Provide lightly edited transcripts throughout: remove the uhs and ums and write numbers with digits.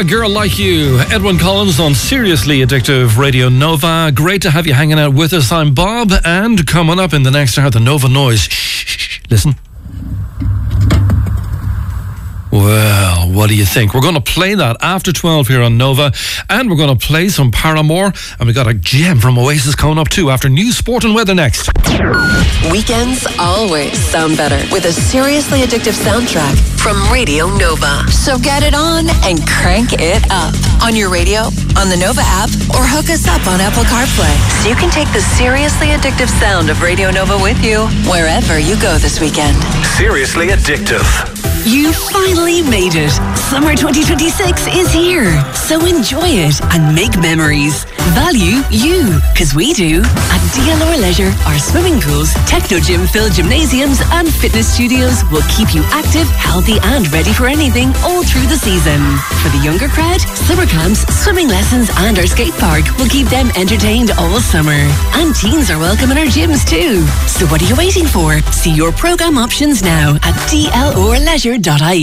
A Girl Like You. Edwyn Collins on Seriously Addictive Radio Nova. Great to have you hanging out with us. I'm Bob, and coming up in the next hour, the Nova Noise. Shh, listen. Well, what do you think? We're going to play that after 12 here on Nova, and we're going to play some Paramore, and we got a gem from Oasis coming up too after news, sport and weather next. Weekends always sound better with a seriously addictive soundtrack from Radio Nova. So get it on and crank it up on your radio, on the Nova app, or hook us up on Apple CarPlay so you can take the seriously addictive sound of Radio Nova with you wherever you go this weekend. Seriously Addictive. You finally made it. Summer 2026 is here. So enjoy it and make memories. Value you, because we do. At DLR Leisure, our swimming pools, techno gym-filled gymnasiums and fitness studios will keep you active, healthy and ready for anything all through the season. For the younger crowd, summer camps, swimming lessons and our skate park will keep them entertained all summer. And teens are welcome in our gyms too. So what are you waiting for? See your programme options now at dlrleisure.ie.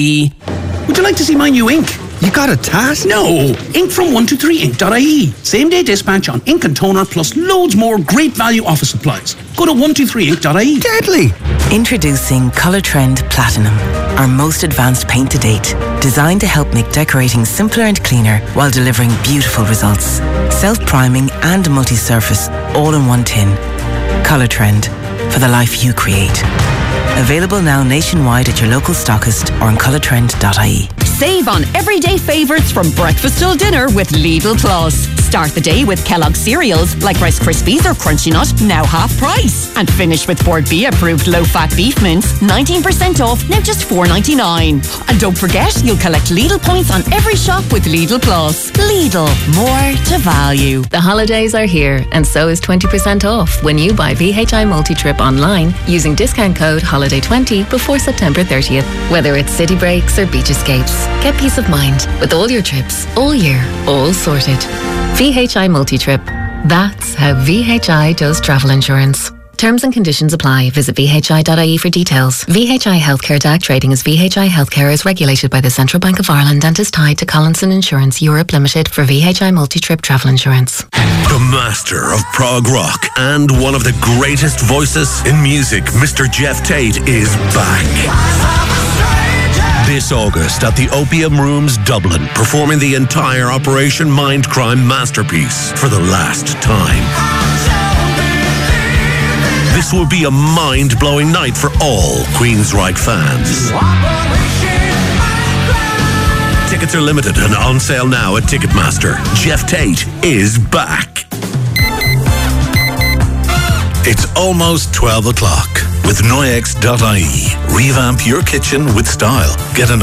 Would you like to see my new ink? You got a task? No! Ink from 123ink.ie. Same day dispatch on ink and toner plus loads more great value office supplies. Go to 123ink.ie. Deadly! Introducing Colour Trend Platinum, our most advanced paint to date. Designed to help make decorating simpler and cleaner while delivering beautiful results. Self-priming and multi-surface all in one tin. Colour Trend, for the life you create. Available now nationwide at your local stockist or on colourtrend.ie. Save on everyday favourites from breakfast till dinner with Lidl Plus. Start the day with Kellogg's cereals like Rice Krispies or Crunchy Nut, now half price. And finish with Bord B approved low-fat beef mince, 19% off, now just $4.99. And don't forget, you'll collect Lidl points on every shop with Lidl Plus. Lidl, more to value. The holidays are here, and so is 20% off when you buy VHI Multi-Trip online using discount code HOLIDAY20 before September 30th. Whether it's city breaks or beach escapes, get peace of mind with all your trips, all year, all sorted. VHI Multi-Trip. That's how VHI does travel insurance. Terms and conditions apply. Visit vhi.ie for details. VHI Healthcare DAC trading as VHI Healthcare is regulated by the Central Bank of Ireland and is tied to Collinson Insurance Europe Limited for VHI Multi-Trip travel insurance. The master of prog rock and one of the greatest voices in music, Mr. Jeff Tate, is back. This August at the Opium Rooms, Dublin, performing the entire Operation Mindcrime masterpiece for the last time. This will be a mind-blowing night for all Queensryche fans. Tickets are limited and on sale now at Ticketmaster. Jeff Tate is back. It's almost 12 o'clock with Noyex.ie. Revamp your kitchen with style. Get an